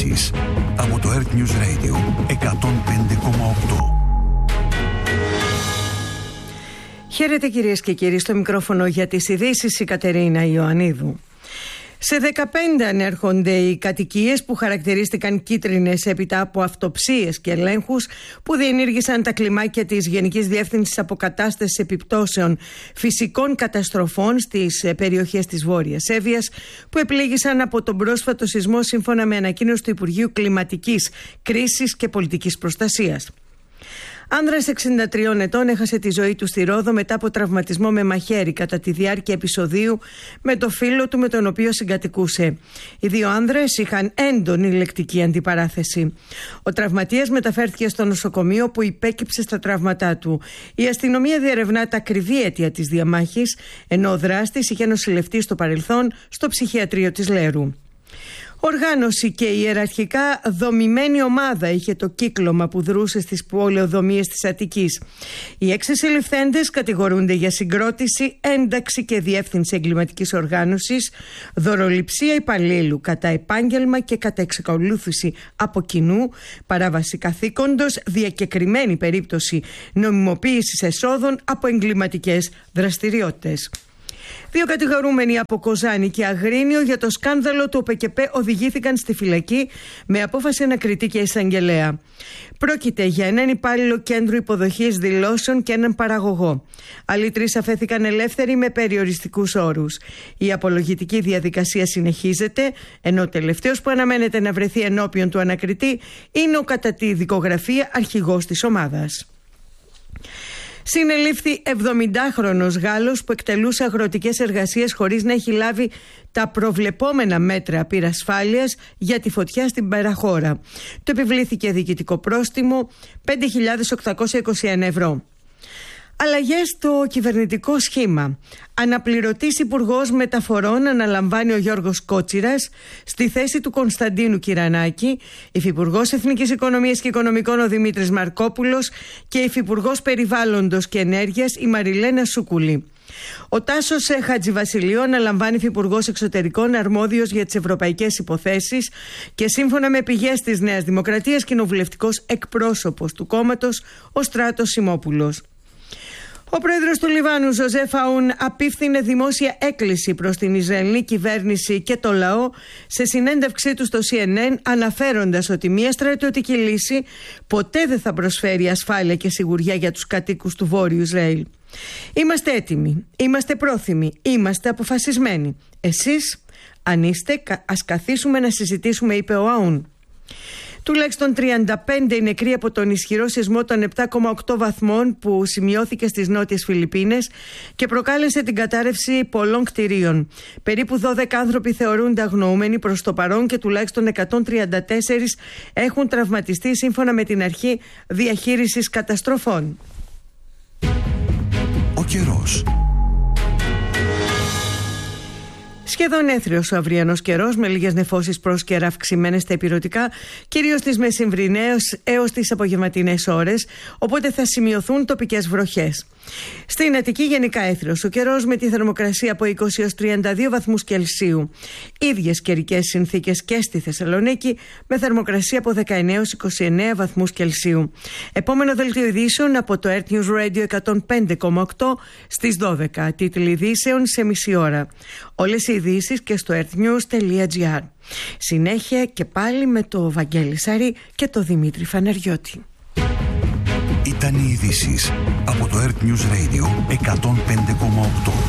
ειδήσεις από το Earth News Radio 105,8. Χαίρετε κυρίες και κύριοι, στο μικρόφωνο για τις ειδήσεις η Κατερίνα Ιωαννίδου. Σε 15 ανέρχονται οι κατοικίες που χαρακτηρίστηκαν κίτρινες έπειτα από αυτοψίες και ελέγχους που διενήργησαν τα κλιμάκια της Γενικής Διεύθυνσης Αποκατάστασης Επιπτώσεων Φυσικών Καταστροφών στις περιοχές της Βόρειας Εύβοιας, που επλήγησαν από τον πρόσφατο σεισμό, σύμφωνα με ανακοίνωση του Υπουργείου Κλιματικής Κρίσης και Πολιτικής Προστασίας. Άνδρας 63 ετών έχασε τη ζωή του στη Ρόδο μετά από τραυματισμό με μαχαίρι κατά τη διάρκεια επεισοδίου με το φίλο του με τον οποίο συγκατοικούσε. Οι δύο άνδρες είχαν έντονη λεκτική αντιπαράθεση. Ο τραυματίας μεταφέρθηκε στο νοσοκομείο, που υπέκυψε στα τραύματά του. Η αστυνομία διερευνά τα ακριβή αίτια της διαμάχης, ενώ ο δράστης είχε νοσηλευτεί στο παρελθόν στο ψυχιατρίο της Λέρου. Οργάνωση και ιεραρχικά δομημένη ομάδα είχε το κύκλωμα που δρούσε στις πολεοδομίες της Αττικής. Οι 6 συλληφθέντες κατηγορούνται για συγκρότηση, ένταξη και διεύθυνση εγκληματικής οργάνωσης, δωροληψία υπαλλήλου κατά επάγγελμα και κατά εξακολούθηση από κοινού, παράβαση καθήκοντος, διακεκριμένη περίπτωση νομιμοποίησης εσόδων από εγκληματικές δραστηριότητες. 2 κατηγορούμενοι από Κοζάνη και Αγρίνιο για το σκάνδαλο του ΟΠΕΚΕΠΕ οδηγήθηκαν στη φυλακή με απόφαση ανακριτή και εισαγγελέα. Πρόκειται για έναν υπάλληλο κέντρου υποδοχής δηλώσεων και έναν παραγωγό. Άλλοι 3 αφέθηκαν ελεύθεροι με περιοριστικούς όρους. Η απολογητική διαδικασία συνεχίζεται, ενώ ο τελευταίος που αναμένεται να βρεθεί ενώπιον του ανακριτή είναι ο κατά τη δικογραφία αρχηγός της ομάδας. Συνελήφθη 70χρονος Γάλλος που εκτελούσε αγροτικές εργασίες χωρίς να έχει λάβει τα προβλεπόμενα μέτρα πυρασφάλειας για τη φωτιά στην Περαχώρα. Του επιβλήθηκε διοικητικό πρόστιμο 5.821 ευρώ. Αλλαγές στο κυβερνητικό σχήμα. Αναπληρωτής Υπουργός Μεταφορών αναλαμβάνει ο Γιώργος Κότσιρας στη θέση του Κωνσταντίνου Κυρανάκη, Υφυπουργός Εθνικής Οικονομίας και Οικονομικών ο Δημήτρης Μαρκόπουλος και Υφυπουργός Περιβάλλοντος και Ενέργειας η Μαριλένα Σούκουλη. Ο Τάσος Χατζηβασιλείου αναλαμβάνει Υφυπουργός Εξωτερικών, αρμόδιος για τις ευρωπαϊκές υποθέσεις και, σύμφωνα με πηγές της Νέας Δημοκρατίας, κοινοβουλευτικός εκπρόσωπος του κόμματος ο Στράτος Σιμόπουλος. Ο πρόεδρος του Λιβάνου, Ζωζέφ Αούν, απίφθινε δημόσια έκκληση προς την Ισραηλινή κυβέρνηση και το λαό σε συνέντευξή του στο CNN, αναφέροντας ότι μια στρατιωτική λύση ποτέ δεν θα προσφέρει ασφάλεια και σιγουριά για τους κατοίκους του Βόρειου Ισραήλ. Είμαστε έτοιμοι, είμαστε πρόθυμοι, είμαστε αποφασισμένοι. Εσείς, αν είστε, ας καθίσουμε να συζητήσουμε, είπε ο Αούν. Τουλάχιστον 35 οι νεκροί από τον ισχυρό σεισμό των 7,8 βαθμών που σημειώθηκε στις νότιες Φιλιππίνες και προκάλεσε την κατάρρευση πολλών κτηρίων. Περίπου 12 άνθρωποι θεωρούνται αγνοούμενοι προς το παρόν και τουλάχιστον 134 έχουν τραυματιστεί, σύμφωνα με την Αρχή Διαχείρισης Καταστροφών. Ο καιρός. Σχεδόν έθριος ο αυριανός καιρός, με λίγες νεφώσεις πρόσκαιρα αυξημένες στα ηπειρωτικά, κυρίως τις μεσημβρινές έως τις απογευματινές ώρες, οπότε θα σημειωθούν τοπικές βροχές. Στην Αττική γενικά έθριος ο καιρός, με τη θερμοκρασία από 20 έως 32 βαθμούς Κελσίου. Ίδιες καιρικές συνθήκες και στη Θεσσαλονίκη, με θερμοκρασία από 19 έως 29 βαθμούς Κελσίου. Επόμενο δελτίο ειδήσεων από το Earth News Radio 105,8 στις 12. Τίτλοι ειδήσεων σε μισή ώρα. Όλες οι ειδήσεις και στο earthnews.gr. Συνέχεια και πάλι με το Βαγγέλη Σαρή και το Δημήτρη Φαναριώτη. Ήταν οι ειδήσεις από το Earth News Radio 105,8.